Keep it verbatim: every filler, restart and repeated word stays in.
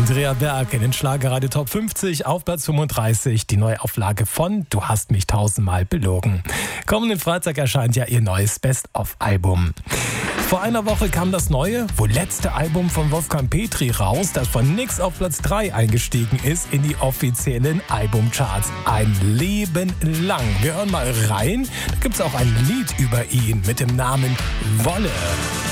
Andrea Berg in den Schlagerradio Top fünfzig auf Platz fünfunddreißig. Die Neuauflage von Du hast mich tausendmal belogen. Kommenden Freitag erscheint ja ihr neues Best-of-Album. Vor einer Woche kam das neue, wohl letzte Album von Wolfgang Petri raus, das von nix auf Platz drei eingestiegen ist in die offiziellen Albumcharts. Ein Leben lang. Wir hören mal rein. Da gibt es auch ein Lied über ihn mit dem Namen Wolle.